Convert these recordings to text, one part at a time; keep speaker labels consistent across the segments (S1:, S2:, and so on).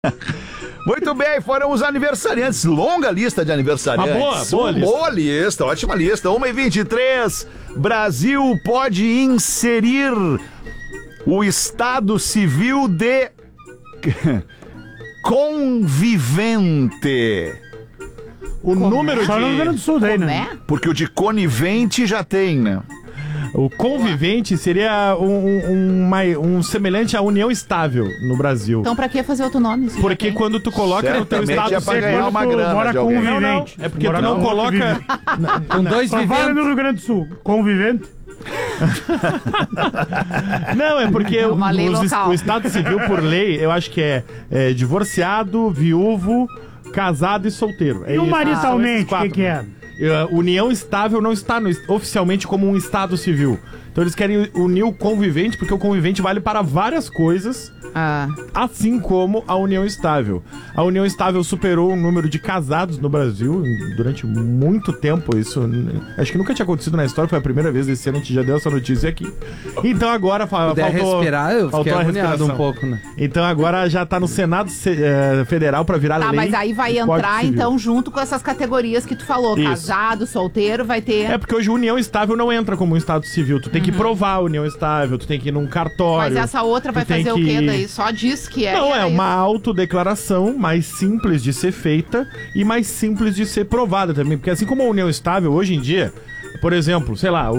S1: Muito bem, foram os aniversariantes. Longa lista de aniversariantes. Boa lista, ótima lista. 1h23. Brasil pode inserir o Estado Civil de convivente.
S2: O número
S3: Só no Rio Grande do Sul daí, né?
S1: Porque o de conivente já tem, né?
S2: O convivente seria um semelhante à união estável no Brasil.
S4: Então pra que fazer outro nome?
S2: Porque quando tu coloca no teu estado...
S1: é pra ganhar uma grana
S3: mora
S1: de alguém.
S3: convivente.
S2: É porque tu não coloca...
S5: Com dois
S3: Só vale
S5: viventes.
S3: no Rio Grande do Sul. Convivente.
S2: Não, é porque
S4: Uma lei local.
S2: o Estado Civil, por lei, eu acho que é divorciado, viúvo, casado e solteiro.
S3: E o maritalmente, o que é?
S2: União estável não está oficialmente como um Estado Civil. Então eles querem unir o convivente, porque o convivente vale para várias coisas, assim como a união estável. A união estável superou o número de casados no Brasil durante muito tempo. Isso acho que nunca tinha acontecido na história, foi a primeira vez esse ano, a gente já deu essa notícia aqui. Então agora faltou
S5: respirar, eu fiquei
S2: a
S5: agoniado
S2: respiração
S5: um pouco, né?
S2: Então agora já tá no Senado Federal para virar lei.
S4: Tá, mas aí vai
S2: do Código
S4: entrar,
S2: Civil.
S4: então, junto com essas categorias que tu falou.
S2: Isso.
S4: Casado, solteiro, vai ter...
S2: É porque hoje a união estável não entra como um Estado Civil. Tu tem que provar a união estável, tu tem que ir num cartório.
S4: Mas essa outra vai
S2: tu tem
S4: fazer
S2: que...
S4: o quê daí? Só diz que é...
S2: Não, é
S4: isso.
S2: uma autodeclaração mais simples de ser feita e mais simples de ser provada também. Porque assim como a união estável, hoje em dia, por exemplo, sei lá,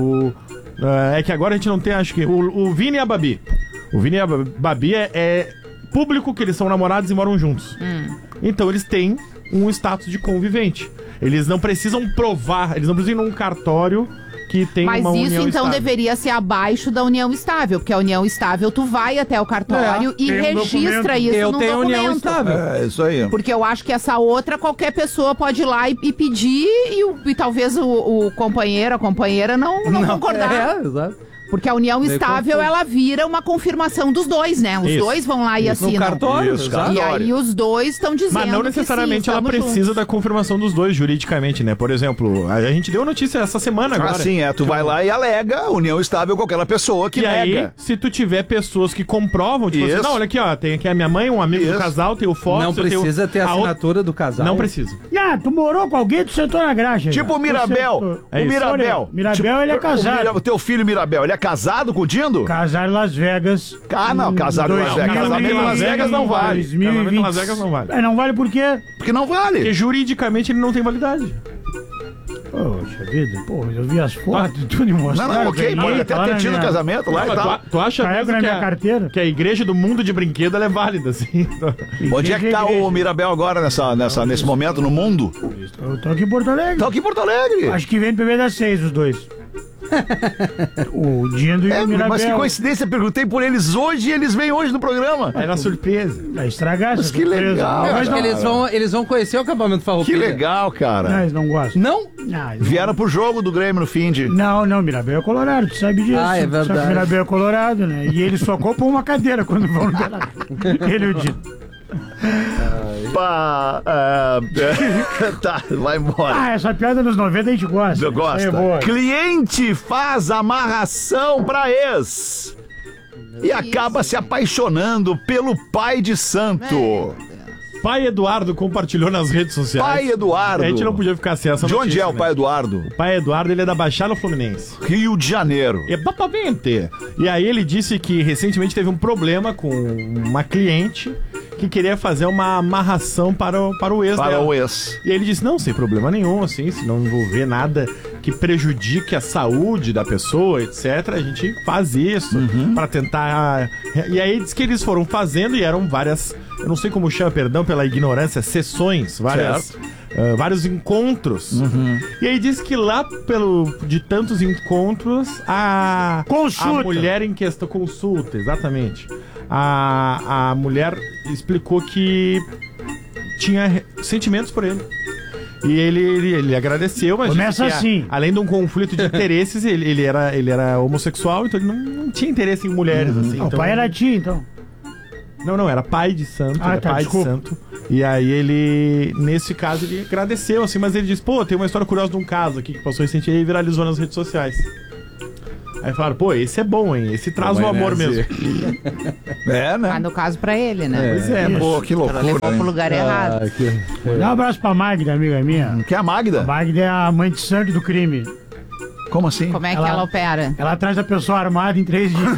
S2: é que agora a gente não tem, acho que... O Vini e a Babi. O Vini e a Babi é público que eles são namorados e moram juntos. Então eles têm um status de convivente. Eles não precisam provar, eles não precisam ir num cartório que tem
S4: Mas
S2: uma
S4: isso
S2: união
S4: então
S2: estável.
S4: deveria ser abaixo da união estável, porque a união estável tu vai até o cartório e
S3: tem um
S4: registra
S3: documento.
S4: isso
S5: Eu
S4: no
S5: tenho
S4: documento.
S5: união estável.
S1: É isso aí.
S4: Porque eu acho que essa outra, qualquer pessoa pode ir lá e pedir e talvez o companheiro, a companheira não concordar.
S5: Exato.
S4: Porque a união
S5: Meio
S4: estável,
S5: confuso.
S4: ela vira uma confirmação dos dois, né? Os
S2: Isso.
S4: dois vão lá e
S5: No
S4: assinam.
S5: cartório,
S1: Isso,
S5: exato.
S4: E aí os dois estão dizendo
S2: Mas não
S4: que
S2: necessariamente
S4: sim,
S2: ela
S4: estamos
S2: precisa
S4: juntos.
S2: da confirmação dos dois juridicamente, né? Por exemplo, a gente deu notícia essa semana agora.
S1: Assim, tu vai lá e alega união estável com aquela pessoa que
S2: E aí,
S1: nega.
S2: se tu tiver pessoas que comprovam, tipo assim,
S1: Isso.
S2: não, olha aqui, ó, tem aqui a minha mãe, um amigo do
S1: Isso.
S2: casal, tem o foto.
S5: Não precisa ter a assinatura do casal.
S2: Não precisa.
S3: Tu morou com alguém, tu sentou na graxa.
S1: Tipo o Mirabel.
S2: É
S1: O
S2: isso.
S1: Mirabel.
S3: Mirabel, ele é casado.
S1: O teu filho Mirabel, ele é casado com o Dindo?
S3: Casar em Las Vegas.
S1: Ah, não, casado em Las Vegas. Casamento em Las Vegas não vale.
S2: Casamento em Las Vegas não vale.
S3: Não vale por quê?
S1: Porque não vale.
S2: Porque juridicamente ele não tem validade.
S3: Poxa vida, eu vi as fotos e tudo e mostraram.
S1: Não, ok,
S3: pra
S1: pode
S3: mim,
S1: até
S3: tá lá
S1: ter
S3: na
S1: tido
S3: minha-
S1: casamento lá e tal.
S2: Tu acha
S3: Carrego
S2: mesmo
S3: na
S2: que
S3: minha carteira.
S2: que a igreja do mundo de brinquedo ela é válida, assim?
S1: Onde é que tá o Mirabel agora nesse momento no mundo?
S3: Eu tô aqui em Porto Alegre.
S1: Tá aqui em Porto Alegre.
S3: Acho que vem primeiro das 6, os dois. O Dindo e o Mirabel.
S1: Mas que coincidência, perguntei por eles hoje e eles vêm hoje no programa.
S2: Era surpresa.
S3: Vai estragar essa
S1: Mas que
S3: surpresa.
S1: legal,
S5: Eu
S3: Mas
S5: acho
S3: não,
S5: que eles vão conhecer o acampamento
S1: Que
S5: Farroupilha.
S1: legal,
S3: não,
S1: cara.
S3: eles não gostam.
S5: Não?
S1: Vieram pro jogo do Grêmio no fim de...
S3: Não, Mirabel é colorado, tu sabe disso.
S5: Ah, é verdade.
S3: Só que Mirabel é colorado, né? E eles só compram uma cadeira quando vão no Beira. Ele e o Dindo.
S1: Tá, vai embora.
S3: Essa piada nos 90 a gente gosta.
S1: Eu gosto.
S3: Essa é boa.
S1: Cliente faz amarração pra ex e acaba se apaixonando pelo pai de santo.
S2: Pai Eduardo compartilhou nas redes sociais.
S1: Pai Eduardo.
S2: A gente não podia ficar sem essa
S1: De onde
S2: notícia,
S1: é o
S2: né?
S1: pai Eduardo?
S2: O pai Eduardo, ele é da Baixada Fluminense.
S1: Rio de Janeiro.
S2: Exatamente. E aí ele disse que recentemente teve um problema com uma cliente que queria fazer uma amarração para o ex
S1: Para
S2: dela.
S1: o ex.
S2: E ele disse, não, sem problema nenhum, assim, se não envolver nada que prejudique a saúde da pessoa, etc., a gente faz isso pra tentar... E aí diz que eles foram fazendo e eram várias, eu não sei como chama, perdão pela ignorância, sessões, vários encontros. E aí diz que lá de tantos encontros, a mulher em questão, consulta, exatamente. A mulher explicou que tinha sentimentos por ele. E ele agradeceu, mas
S3: Começa
S2: disse que,
S3: assim.
S2: além de um conflito de interesses, ele era homossexual, então ele não tinha interesse em mulheres, assim.
S3: O
S2: então,
S3: pai era ti, então.
S2: Não, era pai de santo,
S3: Ah, tá,
S2: pai
S3: desculpa.
S2: de santo. E aí ele, nesse caso, ele agradeceu, assim, mas ele disse, pô, tem uma história curiosa de um caso aqui que passou recente e viralizou nas redes sociais. Aí falaram, pô, esse é bom, hein? Esse traz o amor mesmo.
S1: É, né?
S4: Mas no caso pra ele, né?
S2: Pois é,
S1: Pô, que
S4: Ela
S1: loucura.
S4: levou pro
S1: hein?
S4: lugar errado.
S3: Dá um abraço pra Magda, amiga minha.
S1: Que é a Magda?
S3: Magda é a mãe de santo do crime.
S1: Como assim?
S4: Como é que ela opera?
S3: Ela traz a pessoa armada em 3 dias.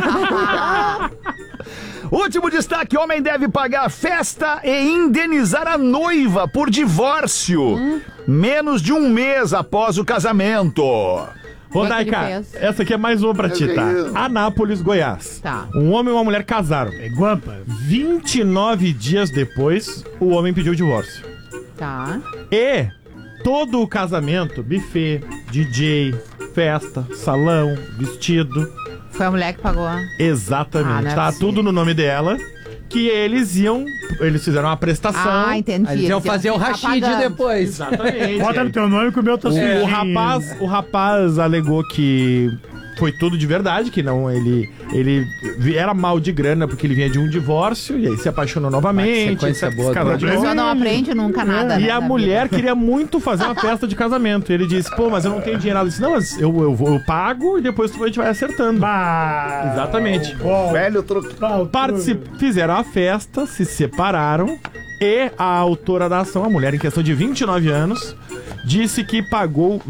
S1: Último destaque: homem deve pagar festa e indenizar a noiva por divórcio. Menos de um mês após o casamento.
S2: Rodaica,
S4: que ele fez?
S2: essa aqui é mais uma pra ti, tá? Anápolis, Goiás.
S4: Tá.
S2: Um homem e uma mulher casaram.
S3: É guampa.
S2: 29 dias depois, o homem pediu o divórcio.
S4: Tá.
S2: E todo o casamento, buffet, DJ, festa, salão, vestido,
S4: Foi a mulher que pagou.
S2: exatamente.
S4: Ah, não é
S2: Tá
S4: possível.
S2: tudo no nome dela. Que eles fizeram uma prestação.
S4: Ah, entendi.
S5: Aí eles iam fazer o
S4: ficar
S5: Rashid
S4: pagando.
S5: depois.
S2: Exatamente.
S3: Bota no teu nome que o meu tá
S2: O
S3: sujinho.
S2: rapaz alegou que foi tudo de verdade, que não, ele era mal de grana porque ele vinha de um divórcio e aí se apaixonou novamente.
S5: sequência
S2: etc,
S5: boa,
S2: se casou
S5: né?
S2: de
S4: A
S2: novo.
S4: pessoa não aprende nunca nada.
S2: E
S4: né,
S2: a
S4: na
S2: mulher
S4: vida.
S2: queria muito fazer uma festa de casamento. Ele disse, pô, mas eu não tenho dinheiro. Ela disse, não, mas eu pago e depois a gente vai acertando.
S3: Bah,
S2: Exatamente.
S3: bom.
S1: Velho truque.
S2: Fizeram a festa, se separaram e a autora da ação, a mulher em questão de 29 anos, disse que pagou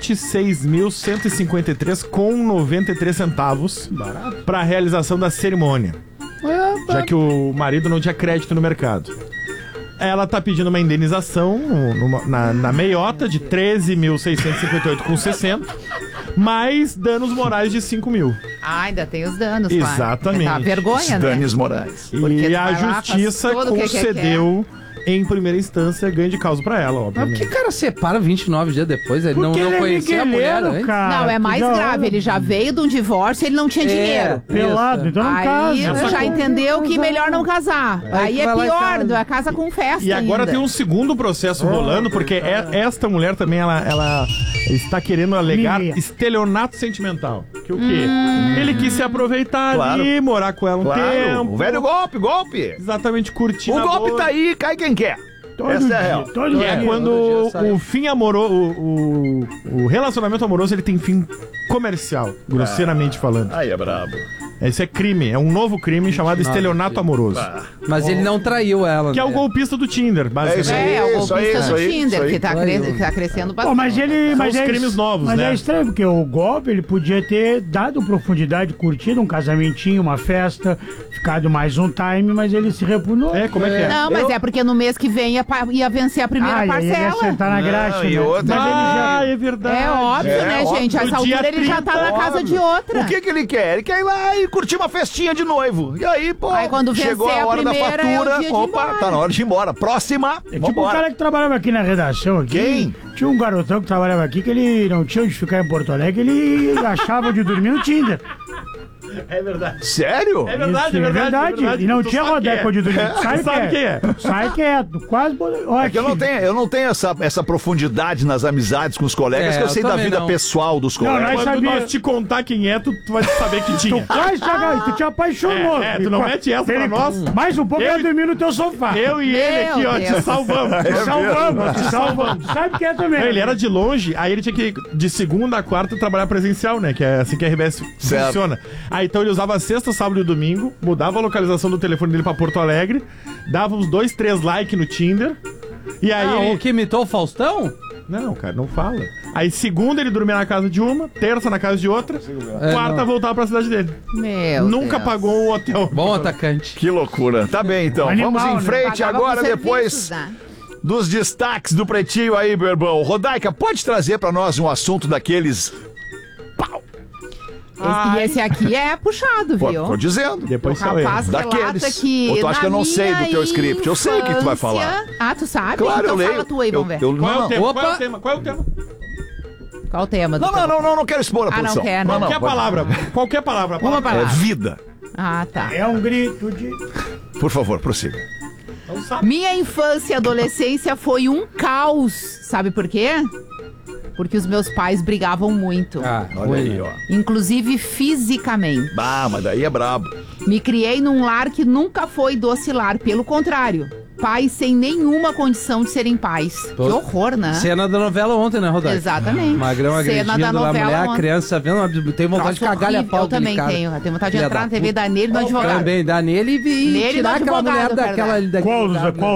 S2: 26.153,93 centavos para a realização da cerimônia, já que o marido não tinha crédito no mercado. Ela tá pedindo uma indenização na meiota de 13.658,60, mais danos morais de 5 mil.
S4: Ah, ainda tem os danos, claro.
S2: Exatamente.
S4: Tá vergonha, né?
S1: Danis Moraes.
S4: Porque
S2: E
S4: tu
S2: a
S4: vai lá, faz
S2: justiça
S4: tudo o que
S2: concedeu, em primeira instância, ganho de causa pra ela,
S5: Mas por
S2: obviamente.
S5: que o cara separa 29 dias depois? Ele não
S3: Porque ele é
S5: conhecia a mulher
S3: migueleiro,
S5: antes?
S3: cara.
S4: Não, é mais
S3: Tu já
S4: grave.
S3: olha
S4: Ele já veio de um divórcio e ele não tinha dinheiro.
S3: pelado, então não
S4: Aí
S3: casa.
S4: já entendeu que melhor não casar. Aí é
S5: vai lá e
S4: pior,
S5: casa.
S4: a casa com festa
S2: E agora
S4: ainda.
S2: tem um segundo processo rolando, porque esta mulher também, ela está querendo alegar
S3: Mimia.
S2: estelionato sentimental. Que o quê? Ele quis se aproveitar
S1: Claro.
S2: ali, morar com ela um
S1: Claro.
S2: tempo.
S1: O velho golpe.
S2: Exatamente, curtir
S1: O
S2: na
S1: golpe
S2: boa.
S1: tá aí, cai quem quer.
S3: Todo
S1: Essa é a
S3: dia,
S1: real.
S3: todo
S2: Que
S3: dia.
S2: é
S5: todo
S2: quando
S5: dia sai.
S2: o fim amoroso, o relacionamento amoroso, ele tem fim comercial, grosseiramente falando.
S1: Aí é brabo.
S2: Esse é crime, é um novo crime chamado estelionato amoroso.
S5: Mas ele não traiu ela,
S2: Que é o
S5: né?
S2: golpista do Tinder, basicamente.
S4: É, o
S1: Isso aí,
S4: golpista
S1: isso
S4: do
S1: aí,
S4: Tinder,
S1: isso aí.
S4: que tá, que tá crescendo bastante.
S3: Pô, mas ele.
S2: São
S3: Mas
S2: os
S3: é
S2: crimes novos,
S3: mas
S2: né?
S3: é estranho, porque o golpe ele podia ter dado profundidade, curtido um casamentinho, uma festa, ficado mais um time, mas ele se repunou.
S2: É, como é que é?
S4: Não, mas é porque no mês que vem ia vencer a primeira
S3: Ah, e aí ele ia
S4: parcela.
S3: sentar na
S1: Não,
S3: graxa,
S1: e
S3: né?
S1: outra-
S3: Mas ele já...
S2: Ah, é verdade.
S4: É óbvio,
S1: É,
S4: né,
S1: óbvio.
S4: gente? A essa
S2: No dia
S4: altura ele já tá
S2: 30,
S4: na casa de outra.
S1: O que ele quer? Ele quer ir lá e curtir uma festinha de noivo. E aí, pô,
S4: Aí quando
S1: chegou
S4: vencer
S1: a
S4: a
S1: hora da
S4: primeira,
S1: fatura.
S4: é o dia de ir
S1: Opa,
S4: embora.
S1: tá na hora de ir embora. Próxima,
S3: É tipo um
S1: vambora.
S3: cara que trabalhava aqui na redação aqui.
S1: Quem?
S3: Tinha um garotão que trabalhava aqui que ele não tinha onde ficar em Porto Alegre, ele achava de dormir no Tinder.
S2: É verdade.
S1: Sério?
S2: É verdade,
S3: Isso,
S2: é verdade.
S3: E não
S2: Tu
S3: tinha
S2: sabe
S3: rodeco
S2: quem é.
S3: de dormir. Sai
S2: Sabe quem é?
S3: Sai quieto. Quase... Olha
S1: É que eu não tenho essa profundidade nas amizades com os colegas,
S5: É,
S1: que eu sei
S5: eu
S1: da
S5: também
S1: vida
S5: não.
S1: pessoal dos
S3: Não,
S1: colegas.
S3: nós
S2: Quando
S3: sabia.
S2: nós te contar quem é, tu vai saber que tinha.
S3: Tu quase tu te apaixonou.
S2: É, tu não mete essa pra nós?
S3: Mais um pouco
S2: Eu-
S3: ia dormir no teu sofá.
S2: Eu e ele
S4: Meu
S2: aqui, ó, te
S4: Deus.
S2: salvamos.
S3: Te salvamos, te salvamos. Sabe quem é também?
S2: Ele era de longe, aí ele tinha que, de segunda a quarta, trabalhar presencial, né? Que é assim que a RBS
S1: Certo.
S2: funciona. Aí então ele usava sexta, sábado e domingo, mudava a localização do telefone dele pra Porto Alegre, dava uns 2, 3 likes no Tinder, e aí
S5: Ah,
S2: ele...
S5: o que imitou o Faustão?
S2: Não, cara, não fala. Aí segunda ele dormia na casa de uma, terça na casa de outra, quarta
S5: não.
S2: voltava pra cidade dele.
S4: Meu
S2: Nunca
S4: Deus.
S2: pagou um hotel.
S5: Bom atacante.
S1: Que loucura. Tá bem, então.
S3: Animal,
S1: Vamos em
S3: né?
S1: frente
S4: Pagava
S1: agora,
S4: por
S1: depois
S4: serviços, né?
S1: dos destaques do Pretinho aí, meu irmão. Rodaica, pode trazer pra nós um assunto daqueles... Pau!
S4: E esse aqui é puxado,
S1: Pô,
S4: viu?
S1: tô dizendo.
S2: Depois
S4: O
S2: saiu.
S4: rapaz relata
S1: Daqueles.
S4: que
S1: Ou tu acha que eu não
S4: na
S1: sei do
S4: minha
S1: teu script? Eu sei o que tu vai falar.
S4: infância- Ah, tu sabe?
S1: Claro,
S4: então
S1: eu leio.
S4: fala tu aí, vamos ver.
S2: Qual é o
S1: Não,
S2: tema?
S5: Opa!
S2: Qual é o tema? Qual é o tema?
S4: Qual o tema do
S1: não quero expor a
S4: Ah, não
S1: produção.
S4: quer, não.
S2: Qualquer
S1: pode-
S2: palavra. Qualquer palavra.
S4: Uma
S1: É
S4: palavra.
S1: vida.
S4: Ah, tá.
S3: É um grito de...
S1: Por favor, prossiga.
S2: Não sabe.
S4: Minha infância e adolescência foi um caos. Sabe por quê? Porque os meus pais brigavam muito.
S5: Ah,
S1: Olha
S5: ruim,
S1: aí,
S5: né?
S1: ó.
S4: Inclusive fisicamente.
S1: Ah, mas daí é brabo.
S4: Me criei num lar que nunca foi doce lar, pelo contrário. pais sem nenhuma condição de serem pais. Que horror, né?
S5: Cena da novela ontem, né, Rodaica?
S4: Exatamente.
S5: Magrão
S4: Cena
S5: agredindo
S4: da
S5: a
S4: novela
S5: mulher, a
S4: ontem.
S5: criança vendo, tem vontade de
S4: Troço
S5: cagar-lhe a
S4: horrível.
S5: pau
S4: Eu também
S5: cara.
S4: tenho. Eu tenho vontade de
S5: Filha
S4: entrar
S5: da
S4: na TV
S5: puta.
S4: da nele e do advogado.
S5: Também, dá nele e
S4: Nele e do
S5: tirar aquela
S4: advogado,
S5: mulher daquela...
S3: Qual